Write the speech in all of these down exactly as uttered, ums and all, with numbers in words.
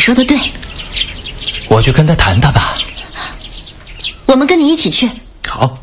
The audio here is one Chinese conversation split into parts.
说的对， 我去跟他谈谈吧。 我们跟你一起去。 好。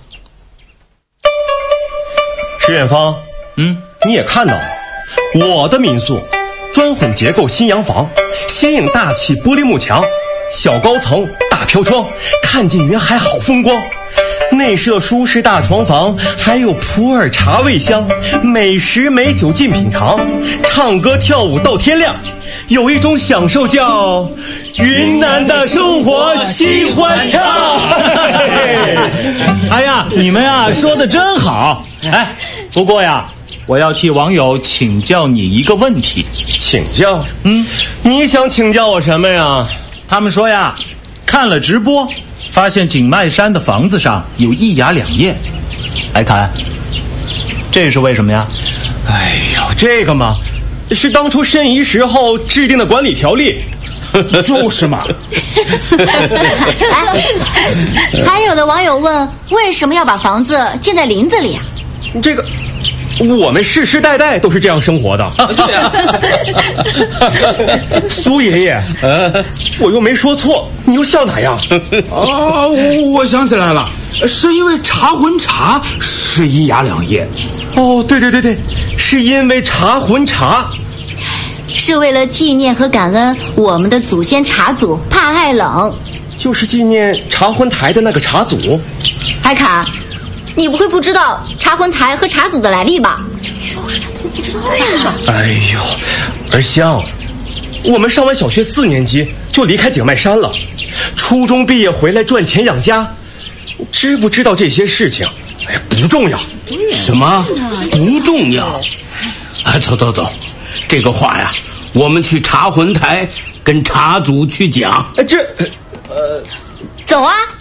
石远芳， 嗯， 你也看到了，我的民宿砖混结构新洋房，新颖大气玻璃幕墙，小高层大飘窗，看见云海好风光。内设舒适大床房，还有普洱茶味香，美食美酒尽品尝，唱歌跳舞到天亮，有一种享受叫云南的生活喜欢唱。 哎呀，你们呀说的真好。哎，不过呀，我要替网友请教你一个问题。 请教？ 嗯， 你想请教我什么呀？ 他们说呀，看了直播，发现景迈山的房子上有一牙两叶。 来看，这是为什么呀？ 哎呦，这个嘛，是当初申遗时候制定的管理条例。 就是嘛。 哎，还有的网友问，为什么要把房子建在林子里啊？ 这个，我们世世代代都是这样生活的。 对呀。 苏爷爷，我又没说错，你又笑哪样？ 哦，我想起来了，是因为茶魂茶是一牙两叶。 哦，对对对对，是因为茶魂茶。 是为了纪念和感恩我们的祖先茶祖怕爱冷， 就是纪念茶魂台的那个茶祖。 海卡，你不会不知道茶魂台和茶祖的来历吧？ 就是他不知道呀。 哎呦，儿香，我们上完小学四年级就离开景迈山了，初中毕业回来赚钱养家，知不知道这些事情？哎呀，不重要。 什么不重要？啊，走走走，这个话呀，我们去茶魂台跟茶祖去讲。 哎，这，呃， 走啊！